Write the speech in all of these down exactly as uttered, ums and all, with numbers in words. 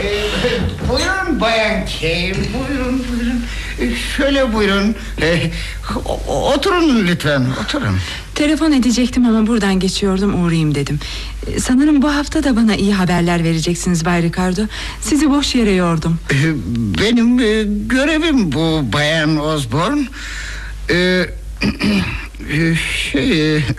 Ee, buyurun Bayan Kay, buyurun buyurun. Ee, şöyle buyurun. Ee, o- oturun lütfen, oturun. Telefon edecektim ama buradan geçiyordum, uğrayayım dedim. Ee, Sanırım bu hafta da bana iyi haberler vereceksiniz Bay Ricardo. Sizi boş yere yordum. Ee, benim e, görevim bu Bayan Osborne. Ee, e, şey... e,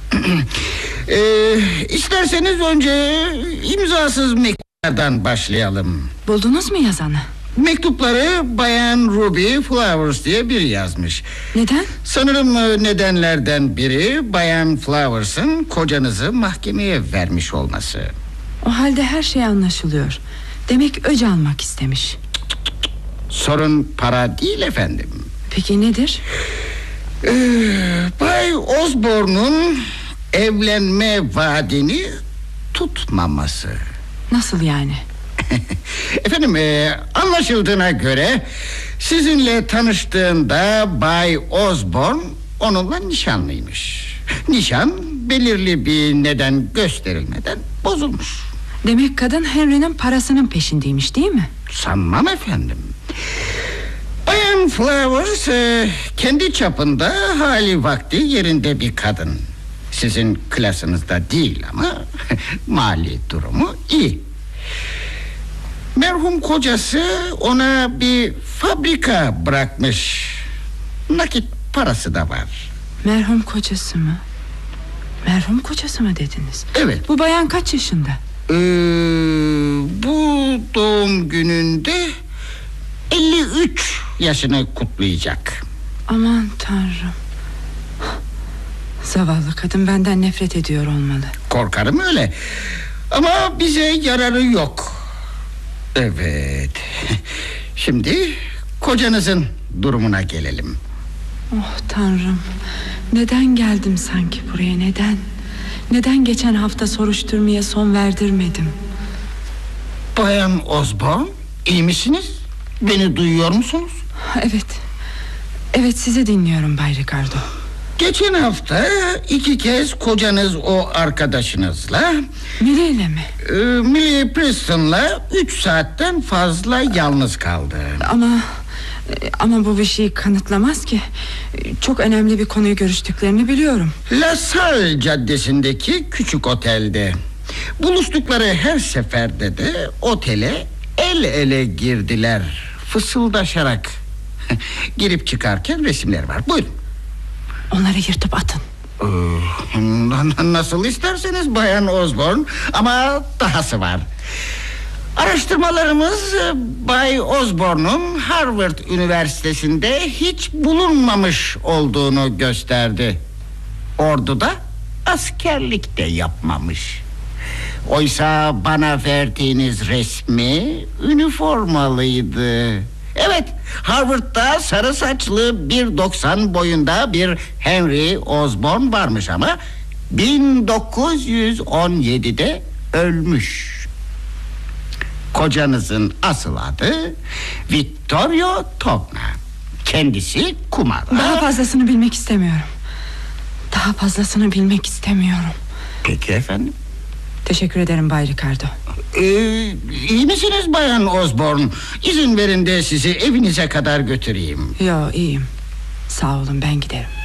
e, isterseniz önce imzasız mektuplardan başlayalım. Buldunuz mu yazanı? Mektupları Bayan Ruby Flowers diye biri yazmış. Neden? Sanırım e, nedenlerden biri Bayan Flowers'ın kocanızı mahkemeye vermiş olması. O halde her şey anlaşılıyor. Demek öc almak istemiş. Sorun para değil efendim. Peki nedir? Ee, Bay Osborne'un evlenme vaadini tutmaması. Nasıl yani? Efendim e, anlaşıldığına göre sizinle tanıştığında Bay Osborne onunla nişanlıymış. Nişan belirli bir neden gösterilmeden bozulmuş. Demek kadın Henry'nin parasının peşindeymiş, değil mi? Sanmam efendim. Bayan Flowers e, kendi çapında hali vakti yerinde bir kadın. Sizin klasınızda değil ama mali durumu iyi. Merhum kocası ona bir fabrika bırakmış. Nakit parası da var. Merhum kocası mı? Merhum kocası mı dediniz? Evet. Bu bayan kaç yaşında? Ee, bu doğum gününde elli üç yaşını kutlayacak. Aman tanrım. Zavallı kadın benden nefret ediyor olmalı. Korkarım öyle. Ama bize yararı yok. Evet. Şimdi kocanızın durumuna gelelim. Oh tanrım. Neden geldim sanki buraya, neden? Neden geçen hafta soruşturmaya son verdirmedim? Bayan Osborne, iyi misiniz? Beni duyuyor musunuz? Evet. Evet, sizi dinliyorum Bay Ricardo. Geçen hafta iki kez kocanız o arkadaşınızla, Millie ile mi? e, Millie Preston'la üç saatten fazla yalnız kaldı. Ama Ama bu bir şeyi kanıtlamaz ki. Çok önemli bir konuyu görüştüklerini biliyorum. La Salle caddesindeki küçük otelde. Buluştukları her seferde de otele el ele girdiler, fısıldaşarak. Girip çıkarken resimler var. Buyurun. Onları yırtıp atın. Ee, nasıl isterseniz Bayan Osborne. Ama dahası var. Araştırmalarımız Bay Osborne'un Harvard Üniversitesi'nde hiç bulunmamış olduğunu gösterdi. Orduda askerlik de yapmamış. Oysa bana verdiğiniz resmi üniformalıydı. Evet, Harvard'da sarı saçlı bir doksan boyunda bir Henry Osborne varmış ama bin dokuz yüz on yedide ölmüş. Kocanızın asıl adı Vittorio Togna. Kendisi kumara. Daha fazlasını bilmek istemiyorum. Daha fazlasını bilmek istemiyorum. Peki efendim. Teşekkür ederim Bay Ricardo. Ee, iyi misiniz Bayan Osborne? İzin verin de sizi evinize kadar götüreyim. Yo, iyiyim. Sağ olun, ben giderim.